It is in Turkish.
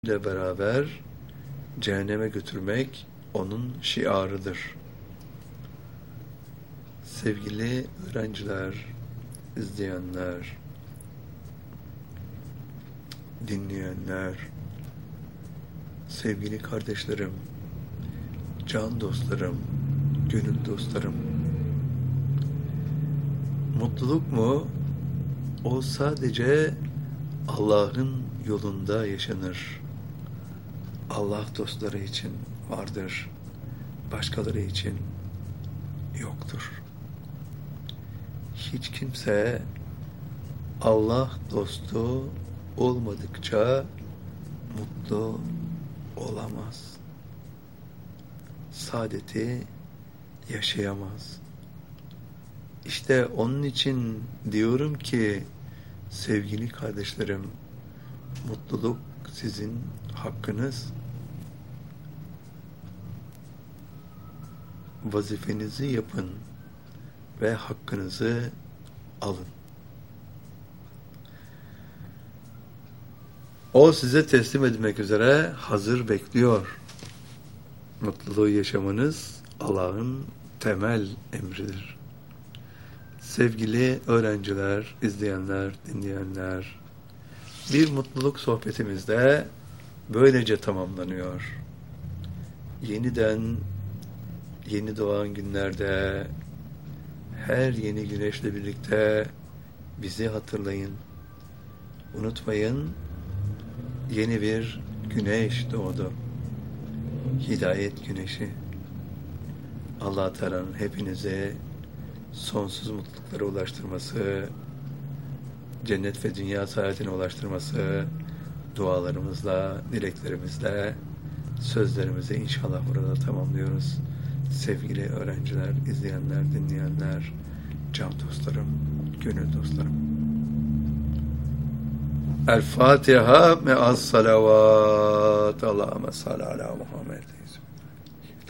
ile beraber cehenneme götürmek onun şiarıdır. Sevgili öğrenciler, izleyenler, dinleyenler, sevgili kardeşlerim, can dostlarım, gönül dostlarım. Mutluluk mu? O sadece Allah'ın yolunda yaşanır. Allah dostları için vardır. Başkaları için yoktur. Hiç kimse Allah dostu olmadıkça mutlu olamaz. Saadeti yaşayamaz. İşte onun için diyorum ki sevgili kardeşlerim, mutluluk sizin hakkınız. Vazifenizi yapın ve hakkınızı alın. O size teslim edilmek üzere hazır bekliyor. Mutluluğu yaşamanız Allah'ın temel emridir. Sevgili öğrenciler, izleyenler, dinleyenler, bir mutluluk sohbetimizde böylece tamamlanıyor. Yeniden yeni doğan günlerde her yeni güneşle birlikte bizi hatırlayın. Unutmayın, yeni bir güneş doğdu. Hidayet güneşi. Allah Teala'nın hepinize sonsuz mutluluklara ulaştırması, cennet ve dünya saadetine ulaştırması, dualarımızla, dileklerimizle, sözlerimizi inşallah burada tamamlıyoruz. Sevgili öğrenciler, izleyenler, dinleyenler, can dostlarım, gönül dostlarım. El Fatiha me'as salavat. Allahümme salli ala Muhammed.